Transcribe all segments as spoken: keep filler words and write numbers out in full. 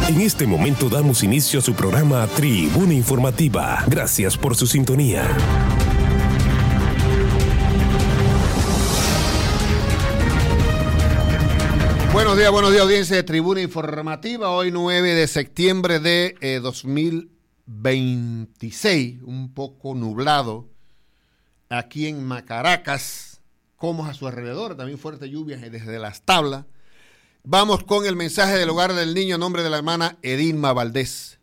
En este momento damos inicio a su programa Tribuna Informativa. Gracias por su sintonía. Buenos días, buenos días, audiencia de Tribuna Informativa. Hoy nueve de septiembre de eh, dos mil veintiséis, un poco nublado aquí en Macaracas, como a su alrededor, también fuertes lluvias desde las tablas. Vamos con el mensaje del hogar del niño en nombre de la hermana Edilma Valdés.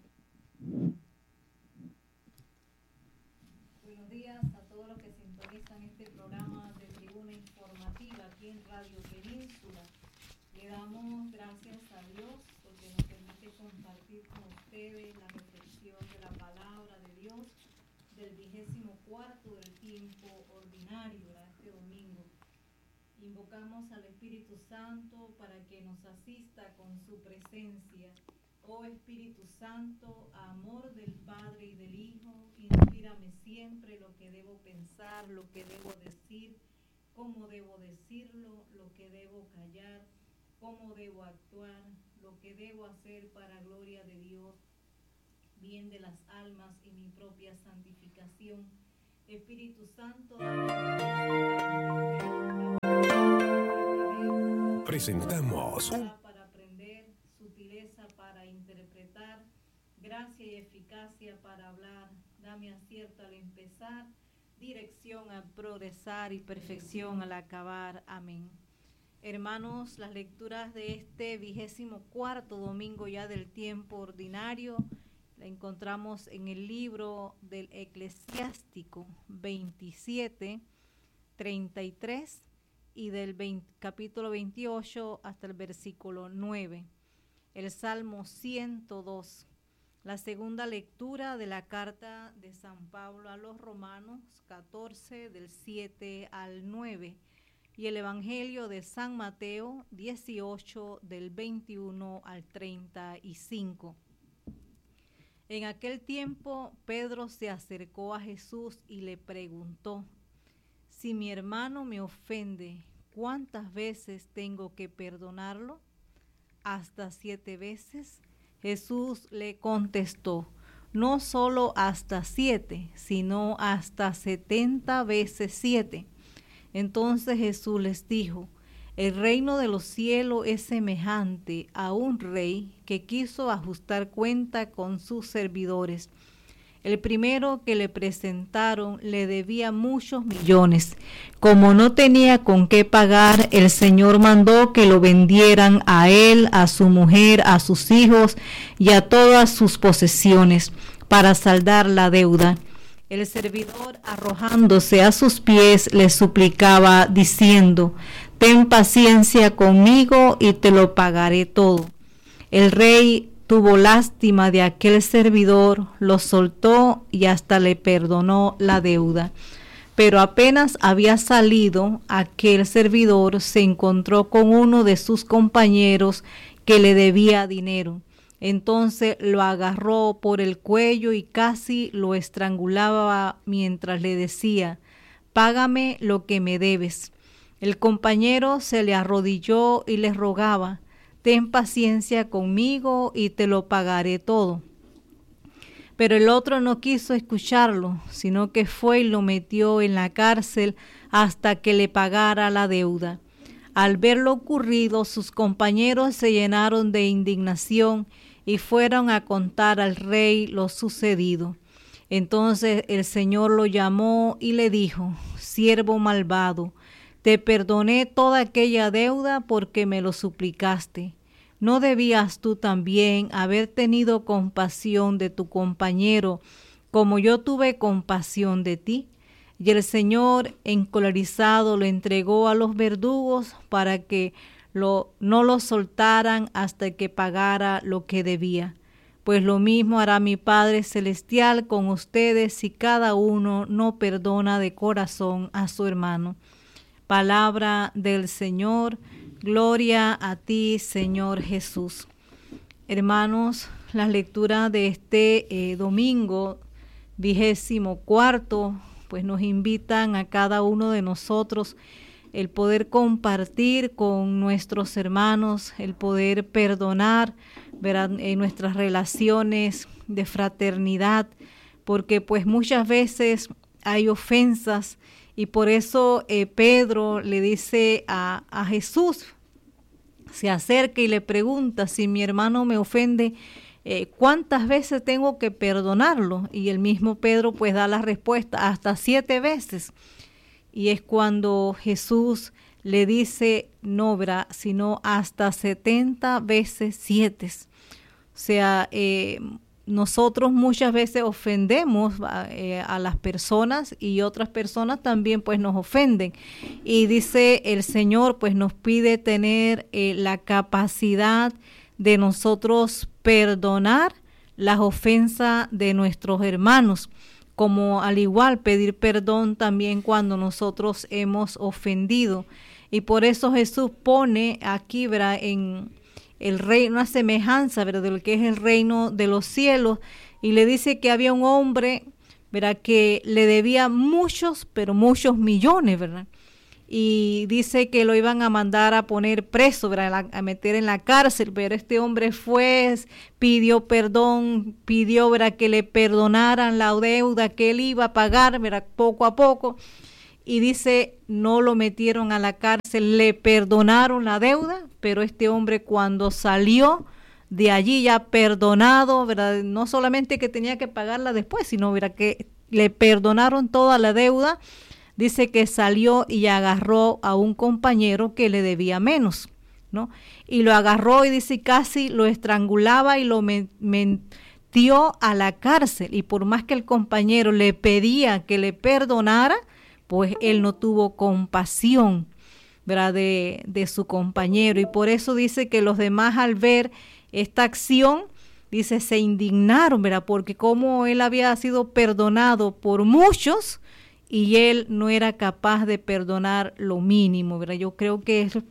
Buenos días a todos los que sintonizan este programa de Tribuna Informativa aquí en Radio Península. Le damos gracias a Dios porque nos permite compartir con ustedes la reflexión de la palabra de Dios del vigésimo cuarto del tiempo ordinario de este domingo. Invocamos al Espíritu Santo para que nos asista con su presencia. Oh Espíritu Santo, amor del Padre y del Hijo, inspírame siempre lo que debo pensar, lo que debo decir, cómo debo decirlo, lo que debo callar, cómo debo actuar, lo que debo hacer para gloria de Dios, bien de las almas y mi propia santificación. Espíritu Santo, presentamos para aprender, sutileza para interpretar, gracia y eficacia para hablar. Dame acierto al empezar, dirección al progresar y perfección al acabar. Amén. Hermanos, las lecturas de este vigésimo cuarto domingo ya del tiempo ordinario la encontramos en el libro del Eclesiástico veintisiete, treinta y tres y del veinte, capítulo veintiocho hasta el versículo nueve. El Salmo ciento dos. La segunda lectura de la carta de San Pablo a los Romanos catorce del siete al nueve. Y el Evangelio de San Mateo dieciocho del veintiuno al treinta y cinco. En aquel tiempo Pedro se acercó a Jesús y le preguntó: si mi hermano me ofende, ¿cuántas veces tengo que perdonarlo? ¿Hasta siete veces? Jesús le contestó: no solo hasta siete, sino hasta setenta veces siete. Entonces Jesús les dijo: el reino de los cielos es semejante a un rey que quiso ajustar cuenta con sus servidores. El primero que le presentaron le debía muchos millones. Como no tenía con qué pagar, el Señor mandó que lo vendieran a él, a su mujer, a sus hijos y a todas sus posesiones para saldar la deuda. El servidor, arrojándose a sus pies, le suplicaba diciendo: ten paciencia conmigo y te lo pagaré todo. El rey tuvo lástima de aquel servidor, lo soltó y hasta le perdonó la deuda. Pero apenas había salido, aquel servidor se encontró con uno de sus compañeros que le debía dinero. Entonces lo agarró por el cuello y casi lo estrangulaba mientras le decía: págame lo que me debes. El compañero se le arrodilló y le rogaba: ten paciencia conmigo y te lo pagaré todo. Pero el otro no quiso escucharlo, sino que fue y lo metió en la cárcel hasta que le pagara la deuda. Al ver lo ocurrido, sus compañeros se llenaron de indignación y fueron a contar al rey lo sucedido. Entonces el Señor lo llamó y le dijo: siervo malvado, te perdoné toda aquella deuda porque me lo suplicaste. ¿No debías tú también haber tenido compasión de tu compañero como yo tuve compasión de ti? Y el Señor, encolerizado, lo entregó a los verdugos para que lo, no lo soltaran hasta que pagara lo que debía. Pues lo mismo hará mi Padre Celestial con ustedes si cada uno no perdona de corazón a su hermano. Palabra del Señor. Gloria a ti, Señor Jesús. Hermanos, las lecturas de este eh, domingo, vigésimo cuarto, pues nos invitan a cada uno de nosotros el poder compartir con nuestros hermanos, el poder perdonar ¿verdad?, en nuestras relaciones de fraternidad, porque pues muchas veces hay ofensas y por eso eh, Pedro le dice a, a Jesús, se acerca y le pregunta: si mi hermano me ofende, eh, ¿cuántas veces tengo que perdonarlo? Y el mismo Pedro pues da la respuesta: hasta siete veces. Y es cuando Jesús le dice: no, ¿verdad?, sino hasta setenta veces siete. O sea, eh, nosotros muchas veces ofendemos eh, a las personas y otras personas también pues nos ofenden. Y dice el Señor, pues nos pide tener eh, la capacidad de nosotros perdonar las ofensas de nuestros hermanos, como al igual pedir perdón también cuando nosotros hemos ofendido. Y por eso Jesús pone aquí, ¿verdad?, en el reino, una semejanza, ¿verdad?, de lo que es el reino de los cielos, y le dice que había un hombre, ¿verdad?, que le debía muchos, pero muchos millones, ¿verdad? Y dice que lo iban a mandar a poner preso, ¿verdad?, a meter en la cárcel, pero este hombre fue, pidió perdón, pidió, ¿verdad?, que le perdonaran la deuda que él iba a pagar, ¿verdad?, poco a poco. Y dice, no lo metieron a la cárcel, le perdonaron la deuda, pero este hombre cuando salió de allí ya perdonado, ¿verdad?, no solamente que tenía que pagarla después, sino, ¿verdad?, que le perdonaron toda la deuda. Dice que salió y agarró a un compañero que le debía menos, ¿no? Y lo agarró y dice casi lo estrangulaba y lo me- metió a la cárcel. Y por más que el compañero le pedía que le perdonara, pues él no tuvo compasión, ¿verdad?, de, de su compañero. Y por eso dice que los demás, al ver esta acción, dice, se indignaron, ¿verdad?, porque como él había sido perdonado por muchos y él no era capaz de perdonar lo mínimo, ¿verdad? Yo creo que es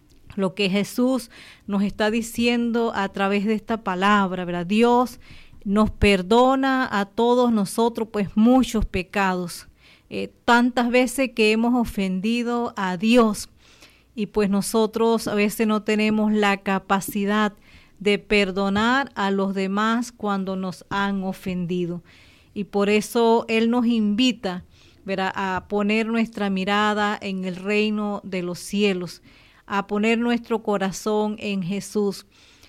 lo que Jesús nos está diciendo a través de esta palabra, ¿verdad? Dios nos perdona a todos nosotros pues muchos pecados. Eh, tantas veces que hemos ofendido a Dios y pues nosotros a veces no tenemos la capacidad de perdonar a los demás cuando nos han ofendido. Y por eso Él nos invita, ¿verdad?, a poner nuestra mirada en el reino de los cielos, a poner nuestro corazón en Jesús.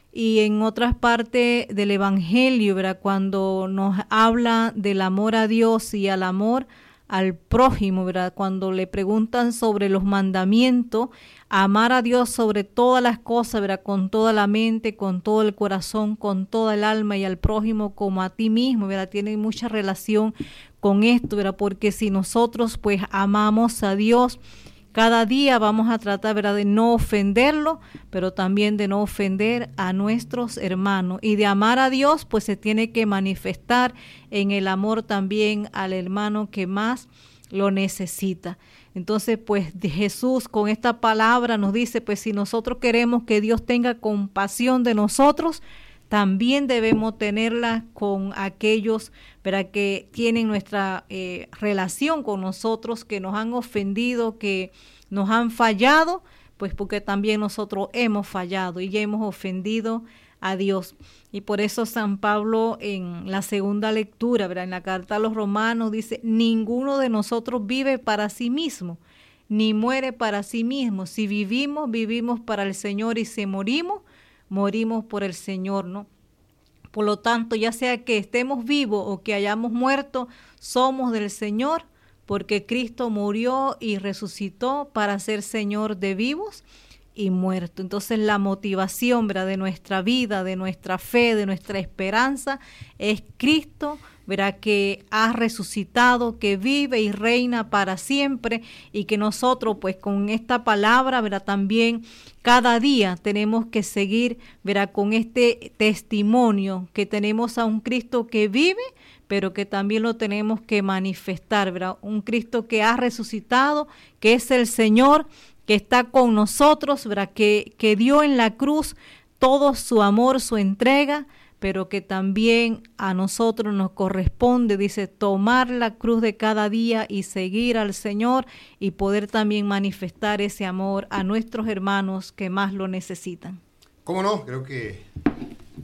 Y en otras partes del Evangelio, ¿verdad?, cuando nos habla del amor a Dios y al amor al prójimo, ¿verdad?, cuando le preguntan sobre los mandamientos, amar a Dios sobre todas las cosas, ¿verdad?, con toda la mente, con todo el corazón, con toda el alma, y al prójimo como a ti mismo, ¿verdad?, tiene mucha relación con esto, ¿verdad?, porque si nosotros pues amamos a Dios, cada día vamos a tratar, ¿verdad?, de no ofenderlo, pero también de no ofender a nuestros hermanos. Y de amar a Dios, pues se tiene que manifestar en el amor también al hermano que más lo necesita. Entonces, pues Jesús con esta palabra nos dice, pues si nosotros queremos que Dios tenga compasión de nosotros, también debemos tenerla con aquellos, ¿verdad?, que tienen nuestra eh, relación con nosotros, que nos han ofendido, que nos han fallado, pues porque también nosotros hemos fallado y ya hemos ofendido a Dios. Y por eso San Pablo en la segunda lectura, ¿verdad?, en la carta a los Romanos dice, ninguno de nosotros vive para sí mismo, ni muere para sí mismo. Si vivimos, vivimos para el Señor, y si morimos, morimos por el Señor, ¿no? Por lo tanto, ya sea que estemos vivos o que hayamos muerto, somos del Señor, porque Cristo murió y resucitó para ser Señor de vivos y muertos. Entonces, la motivación, ¿verdad?, de nuestra vida, de nuestra fe, de nuestra esperanza, es Cristo, ¿verdad?, que ha resucitado, que vive y reina para siempre, y que nosotros, pues, con esta palabra, ¿verdad?, también cada día tenemos que seguir, ¿verdad?, con este testimonio que tenemos a un Cristo que vive, pero que también lo tenemos que manifestar, ¿verdad? Un Cristo que ha resucitado, que es el Señor, que está con nosotros, ¿verdad?, que, que dio en la cruz todo su amor, su entrega, pero que también a nosotros nos corresponde, dice, tomar la cruz de cada día y seguir al Señor, y poder también manifestar ese amor a nuestros hermanos que más lo necesitan. ¿Cómo no? Creo que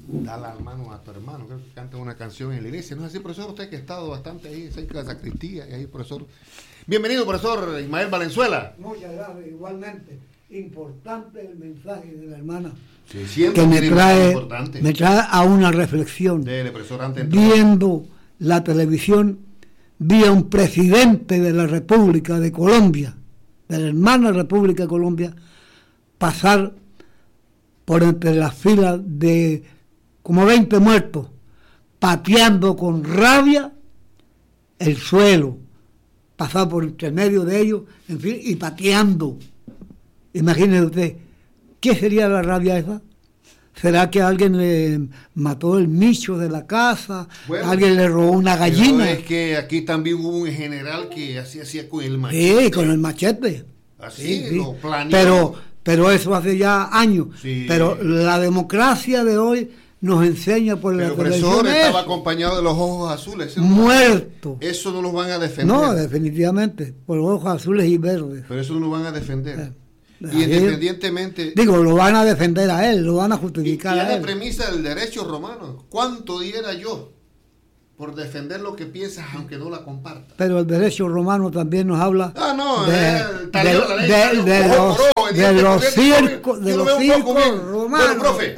da la mano a tu hermano, creo que canta una canción en la iglesia. ¿No es así, profesor? Usted que ha estado bastante ahí cerca de la sacristía, y ahí, profesor. Bienvenido, profesor Ismael Valenzuela. Muchas gracias, igualmente. Importante el mensaje de la hermana. Sí, que me trae, me trae a una reflexión. Dele, profesor, antes viendo la televisión, vi a un presidente de la República de Colombia, de la hermana República de Colombia, pasar por entre las filas de como veinte muertos, pateando con rabia el suelo, pasar por entre medio de ellos, en fin, y pateando. Imagínese usted, ¿qué sería la rabia esa? ¿Será que alguien le mató el micho de la casa? Bueno, ¿alguien le robó una gallina? Es que aquí también hubo un general que así hacía con el machete. Sí, con el machete. Así sí, sí. Lo planeó. Pero, pero eso hace ya años. Sí. Pero la democracia de hoy nos enseña por pero la televisión. El profesor estaba eso. acompañado de los ojos azules. Eso Muerto. No, eso no los van a defender. No, definitivamente. Por los ojos azules y verdes. Pero eso no lo van a defender. Eh. Y independientemente... Digo, lo van a defender a él, lo van a justificar y, y a es él. la premisa del derecho romano. ¿Cuánto diera yo por defender lo que piensas aunque no la compartas? Pero el derecho romano también nos habla ah, no, de, eh, de, de, de, de los, de los circos, de los circos romanos. Bueno, profe,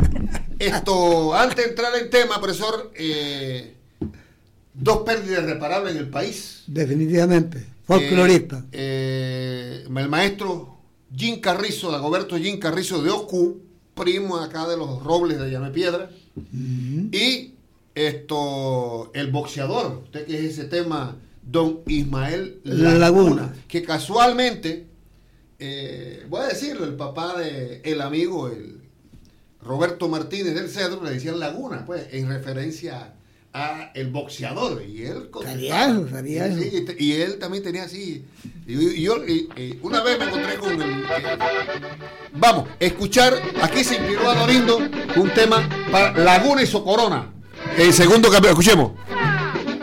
esto, antes de entrar en tema, profesor, eh, dos pérdidas irreparables en el país. Definitivamente, folclorista. Eh, eh, el maestro Jim Carrizo, Dagoberto Jim Carrizo de Ocú, primo acá de los Robles de Llame Piedra, uh-huh. y esto, el boxeador, usted que es ese tema, don Ismael Laguna, Laguna. que casualmente, eh, voy a decirlo, el papá de el amigo, el Roberto Martínez del Cedro, le decían Laguna, pues, en referencia a el boxeador, y él sabía eso, sabía eso. Sí, y, y él también tenía así, y, y yo y, y una vez me encontré con el, eh, vamos, escuchar, aquí se inspiró a Dorindo un tema para Laguna y Socorona, el segundo capítulo, escuchemos.